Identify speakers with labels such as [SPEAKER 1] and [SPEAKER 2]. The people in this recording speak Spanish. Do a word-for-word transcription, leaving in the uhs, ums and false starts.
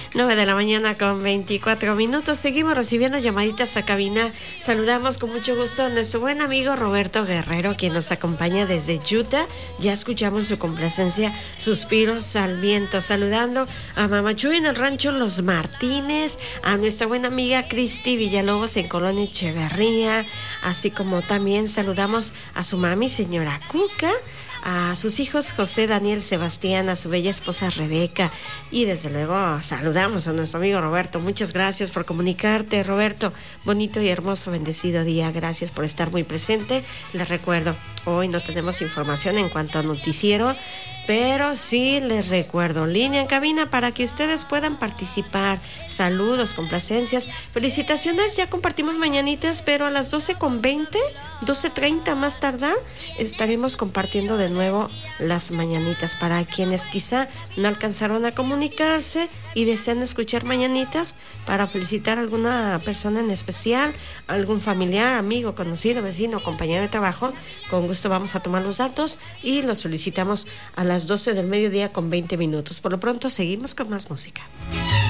[SPEAKER 1] nueve de la mañana con veinticuatro minutos. Seguimos recibiendo llamaditas a cabina. Saludamos con mucho gusto a nuestro buen amigo Roberto Guerrero, quien nos acompaña desde Utah. Ya escuchamos su complacencia, Suspiros al Viento. Saludando a Mamachuy en el rancho Los Martínez, a nuestra buena amiga Cristi Villalobos en Colonia Echeverría, así como también saludamos a su mami, señora Cuca, a sus hijos José, Daniel, Sebastián, a su bella esposa Rebeca, y desde luego saludamos a nuestro amigo Roberto. Muchas gracias por comunicarte, Roberto. Bonito y hermoso, bendecido día. Gracias por estar muy presente. Les recuerdo, hoy no tenemos información en cuanto a noticiero, pero sí les recuerdo, línea en cabina para que ustedes puedan participar. Saludos, complacencias, felicitaciones. Ya compartimos mañanitas, pero a las doce con veinte, doce treinta más tardar, estaremos compartiendo de nuevo las mañanitas para quienes quizá no alcanzaron a comunicarse y desean escuchar mañanitas para felicitar a alguna persona en especial, algún familiar, amigo, conocido, vecino, compañero de trabajo. Con gusto vamos a tomar los datos y los solicitamos a las doce del mediodía con veinte minutos. Por lo pronto seguimos con más música.